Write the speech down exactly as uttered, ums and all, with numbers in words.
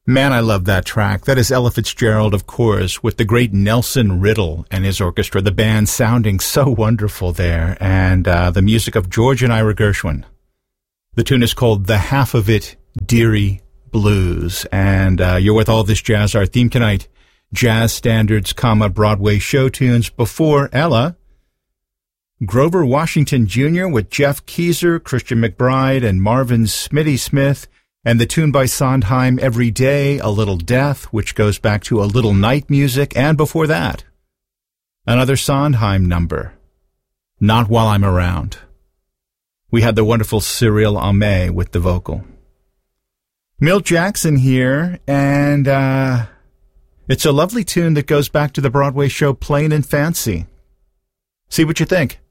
Man, I love that track. That is Ella Fitzgerald, of course, with the great Nelson Riddle and his orchestra, the band sounding so wonderful there, and uh, the music of George and Ira Gershwin. The tune is called The Half of It Dearie Blues, and uh, you're with All This Jazz, our theme tonight, jazz standards, comma, Broadway show tunes. Before Ella, Grover Washington Junior with Jeff Keezer, Christian McBride, and Marvin Smitty Smith, and the tune by Sondheim, Every Day, A Little Death, which goes back to A Little Night Music, and before that, another Sondheim number, Not While I'm Around. We had the wonderful Cyril Amé with the vocal. Milt Jackson here, and uh, it's a lovely tune that goes back to the Broadway show Plain and Fancy. See what you think.